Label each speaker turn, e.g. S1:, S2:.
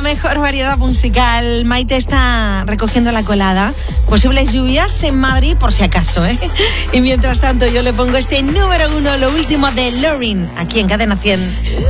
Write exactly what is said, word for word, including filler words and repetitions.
S1: la mejor variedad musical. Maite está recogiendo la colada. Posibles lluvias en Madrid por si acaso, ¿eh? Y mientras tanto yo le pongo este número uno, lo último de Lorin, aquí en Cadena cien.